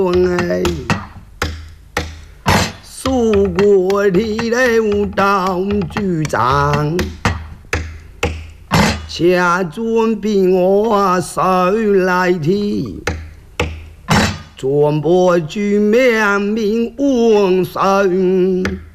哎，苏国的了当局长，下准备我手来提，转播局面命王神。